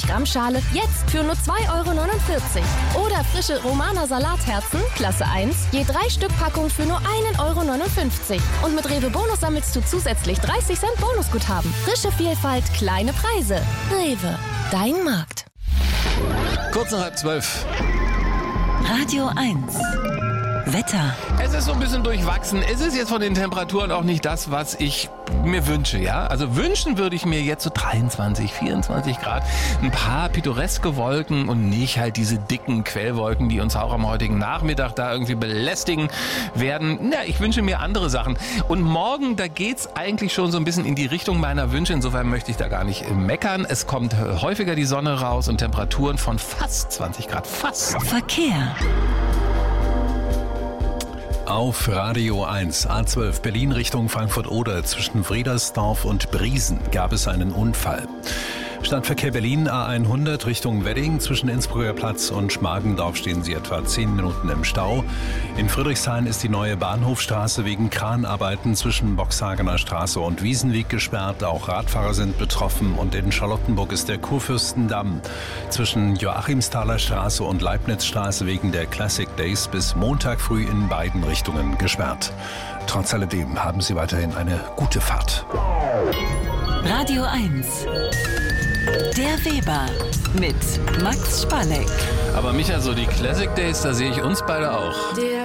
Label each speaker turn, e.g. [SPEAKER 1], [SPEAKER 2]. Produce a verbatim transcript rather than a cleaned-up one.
[SPEAKER 1] Gramm Schale jetzt für nur zwei Euro neunundvierzig. Oder frische Romana Salatherzen, Klasse eins, je drei Stück Packung für nur einen Euro neunundfünfzig. Und mit Rewe Bonus sammelst du zusätzlich dreißig Cent Bonusguthaben. Frische Vielfalt, kleine Preise. Rewe, dein Markt.
[SPEAKER 2] Kurz nach halb zwölf.
[SPEAKER 3] Radio eins. Wetter.
[SPEAKER 2] Es ist so ein bisschen durchwachsen. Es ist jetzt von den Temperaturen auch nicht das, was ich mir wünsche, ja. Also wünschen würde ich mir jetzt so dreiundzwanzig, vierundzwanzig Grad, ein paar pittoreske Wolken und nicht halt diese dicken Quellwolken, die uns auch am heutigen Nachmittag da irgendwie belästigen werden. Ja, ich wünsche mir andere Sachen. Und morgen, da geht's eigentlich schon so ein bisschen in die Richtung meiner Wünsche. Insofern möchte ich da gar nicht meckern. Es kommt häufiger die Sonne raus und Temperaturen von fast zwanzig Grad. Fast.
[SPEAKER 3] Verkehr.
[SPEAKER 4] Auf Radio eins, A zwölf, Berlin Richtung Frankfurt-Oder zwischen Friedersdorf und Briesen gab es einen Unfall. Stadtverkehr Berlin A hundert Richtung Wedding. Zwischen Innsbrucker Platz und Schmargendorf stehen Sie etwa zehn Minuten im Stau. In Friedrichshain ist die neue Bahnhofstraße wegen Kranarbeiten zwischen Boxhagener Straße und Wiesenweg gesperrt. Auch Radfahrer sind betroffen. Und in Charlottenburg ist der Kurfürstendamm zwischen Joachimsthaler Straße und Leibnizstraße wegen der Classic Days bis Montag früh in beiden Richtungen gesperrt. Trotz alledem haben Sie weiterhin eine gute Fahrt.
[SPEAKER 3] Radio eins. Der Weber mit Max Spalleck.
[SPEAKER 2] Aber Micha, so die Classic Days, da sehe ich uns beide auch.
[SPEAKER 1] Der